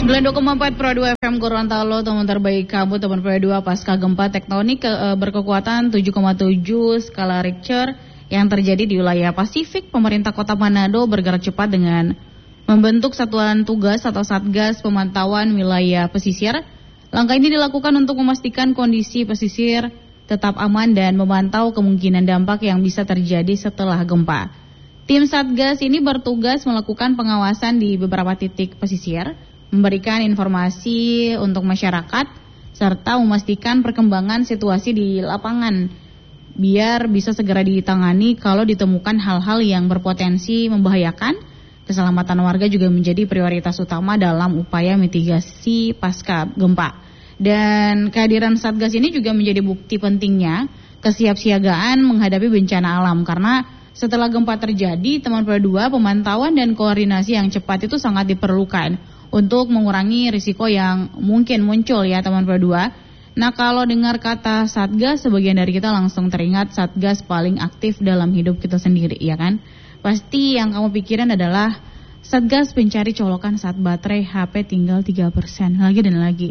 92,4 Pro 2 FM Gorontalo, teman terbaik kamu, teman Pro 2 pasca gempa tektonik berkekuatan 7,7 skala Richter yang terjadi di wilayah Pasifik. Pemerintah Kota Manado bergerak cepat dengan membentuk satuan tugas atau satgas pemantauan wilayah pesisir. Langkah ini dilakukan untuk memastikan kondisi pesisir tetap aman dan memantau kemungkinan dampak yang bisa terjadi setelah gempa. Tim satgas ini bertugas melakukan pengawasan di beberapa titik pesisir, memberikan informasi untuk masyarakat, serta memastikan perkembangan situasi di lapangan, biar bisa segera ditangani kalau ditemukan hal-hal yang berpotensi membahayakan. Keselamatan warga juga menjadi prioritas utama dalam upaya mitigasi pasca gempa. Dan kehadiran Satgas ini juga menjadi bukti pentingnya kesiapsiagaan menghadapi bencana alam, karena setelah gempa terjadi, teman Pro 2, pemantauan dan koordinasi yang cepat itu sangat diperlukan untuk mengurangi risiko yang mungkin muncul ya teman Pro 2. Nah, kalau dengar kata Satgas, sebagian dari kita langsung teringat Satgas paling aktif dalam hidup kita sendiri, ya kan? Pasti yang kamu pikirin adalah Satgas pencari colokan saat baterai HP tinggal 3%, lagi dan lagi.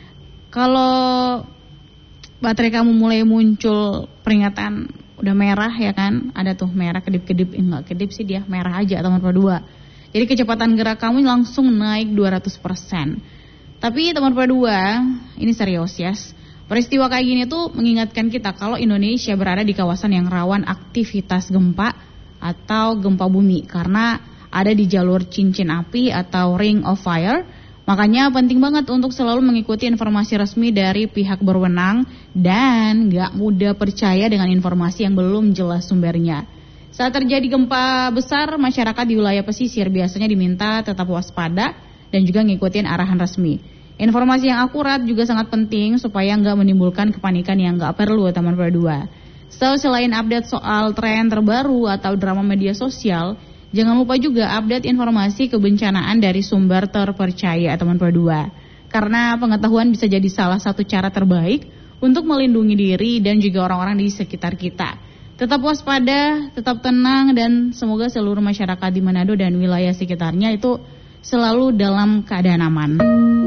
Kalau baterai kamu mulai muncul peringatan udah merah, ya kan? Ada tuh merah kedip-kedip, enggak kedip sih dia, merah aja teman Pro 2. Jadi kecepatan gerak kamu langsung naik 200%. Tapi teman Pro 2, ini serius ya. Peristiwa kayak gini tuh mengingatkan kita kalau Indonesia berada di kawasan yang rawan aktivitas gempa atau gempa bumi, karena ada di jalur cincin api atau ring of fire. Makanya penting banget untuk selalu mengikuti informasi resmi dari pihak berwenang dan gak mudah percaya dengan informasi yang belum jelas sumbernya. Saat terjadi gempa besar, masyarakat di wilayah pesisir biasanya diminta tetap waspada dan juga ngikutin arahan resmi. Informasi yang akurat juga sangat penting supaya nggak menimbulkan kepanikan yang nggak perlu, teman Pro 2. So, selain update soal tren terbaru atau drama media sosial, jangan lupa juga update informasi kebencanaan dari sumber terpercaya, teman Pro 2. Karena pengetahuan bisa jadi salah satu cara terbaik untuk melindungi diri dan juga orang-orang di sekitar kita. Tetap waspada, tetap tenang, dan semoga seluruh masyarakat di Manado dan wilayah sekitarnya itu selalu dalam keadaan aman.